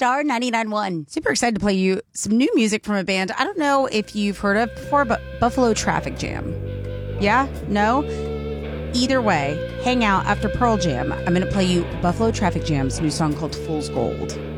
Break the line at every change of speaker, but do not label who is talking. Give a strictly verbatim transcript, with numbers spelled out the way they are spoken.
Star ninety-nine point one.
Super excited to play you some new music from a band I don't know if you've heard of before, but Buffalo Traffic Jam. Yeah? No? Either way, hang out after Pearl Jam. I'm going to play you Buffalo Traffic Jam's new song called Fool's Gold.